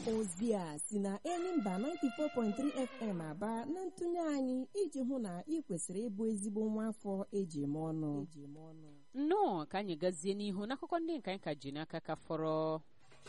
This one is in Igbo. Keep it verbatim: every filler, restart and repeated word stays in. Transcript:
ozi a si na Enyimba ninety-four point three F M Aba na ntụnye anyị iji hụ na ị kwesịrị ịbụ ezigbo nwa afọ eji eme ọnụ. nnọọ ka anyị gazie n'ihu n'akụkọ ndị nke anyị ka ji n'aka ka fọrọ